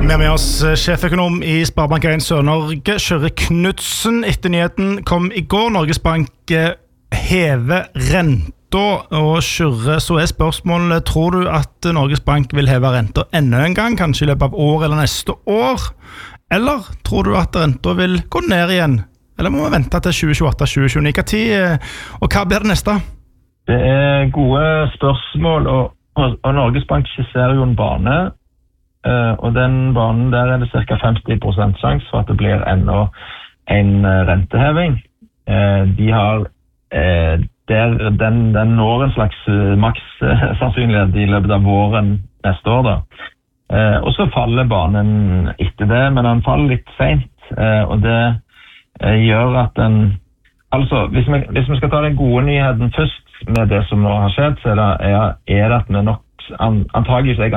Med oss sjeføkonom i Sparebank 1 Sør-Norge, Kyrre Knudsen. Etter nyheten kom i går. Norges Bank hever renta, og Kyrre, så spørsmålet: tror du at Norges Bank vil heve renta enda en gang, kanskje i løpet av år eller neste år? Eller tror du at renta vil gå ned igjen? Eller må vi vente til 2028-2029? Hva tid, og hva blir det neste? Det gode spørsmål, og Norges Bank skisserer jo en bane, og den banen der det cirka 50% sjanse for at det blir enda en renteheving. De har den når en slags maks sannsynlighet i løpet av våren neste år da. Og så faller banen etter det, men den faller litt sent, og det gjør at den, altså hvis vi skal ta den gode nyheten først med det som nå har skjedd, så det at vi nok antageligvis